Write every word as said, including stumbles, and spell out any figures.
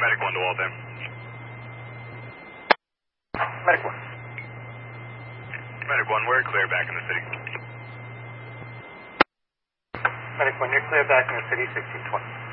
Medic one to Waltham. Medic one. Medic one, we're clear back in the city. Medic one, you're clear back in the city, sixteen twenty.